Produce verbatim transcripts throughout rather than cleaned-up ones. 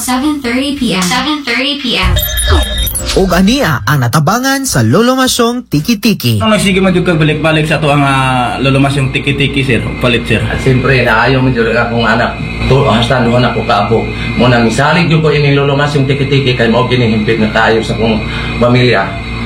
seven thirty p m seven thirty p m ug ania ang natabangan sa Lolomasyong Tiki-Tiki. Ang nagsige man jud kag balik-balik sa to ang uh, Lolomasyong Tiki-Tiki sir, palit sir. At siyempre naayo man jud akong anak. To hasta duha na ko kaapo. Mo nang misalig jud ko ini Lolomasyong Tiki-Tiki kay mao gini himpit na tayo sa akong pamilya.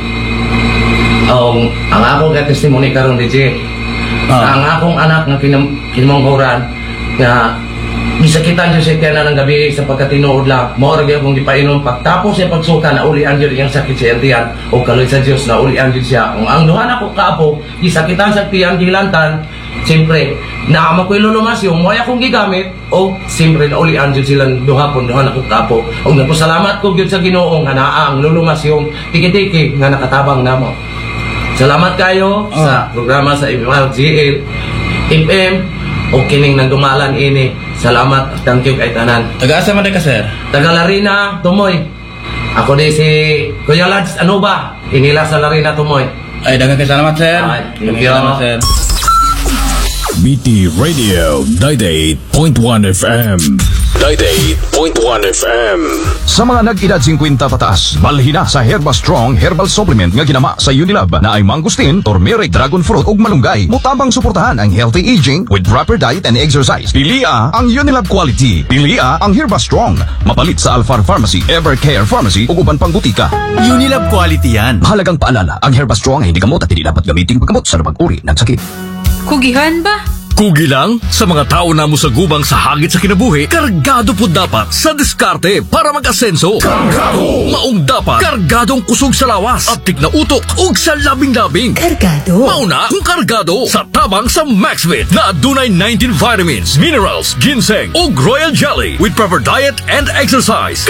Um, ang akong testimony karon D J. Ah. Ang akong anak nga kinam kinamanghuran nga gisakitan jud siya kana ng gabi sa pagkatinuod lang. Mao ra gyud akong gipainom pagtapos sa pagsuka na ulian jud iyang sakit sa tiyan o kaloy sa Dios na ulian jud siya. Kung ang duha na ko kaapo gisakitan sa tiyan gilantan, siyempre naama ko'y Lolomasyong mo ay akong gigamit o siyempre na ulian jud silang duha pon duha na ko kaapo. Og nagpasalamat ko gyud sa Ginoo nga naa ang Lolomasyong Tiki-Tiki nga nakatabang namo. Salamat kayo Oh. sa programa sa M R G L F M o kining nagdumalan ini. Salamat, thank you kay tanan. Taga-asa man ka sir? Taga Larina, Tumoy. Ako di si Kuya Lads, ano ba? Inila sa Larina, Tumoy. Ay daghang kay salamat sir. Ay, thank Daghang you. salamat sir. B T Radio ninety-eight point one F M. ninety-eight point one F M. Sa mga nag-edad fifty pataas, balhina sa Herba Strong Herbal Supplement nga ginama sa Unilab na ay mangustin, turmeric, dragon fruit ug malunggay. Mutabang suportahan ang healthy aging with proper diet and exercise. Pilia ang Unilab quality. Pilia ang Herba Strong. Mapalit sa Alfar Pharmacy, Evercare Pharmacy ug uban pang butika. Unilab quality yan. Mahalagang paalala, ang Herba Strong ay hindi gamot at hindi dapat gamitin paggamot sa labang uri ng sakit. Kugihan ba? Kugi lang sa mga tao na mo sa gubang sa hagit sa kinabuhi, kargado po dapat sa diskarte para mag-asenso. Kargado! Maong dapat kargadong kusog sa lawas at tik na utok ug sa labing-labing. Kargado? Mauna kung kargado sa tabang sa Maxvit na adunay nineteen vitamins, minerals, ginseng ug royal jelly with proper diet and exercise.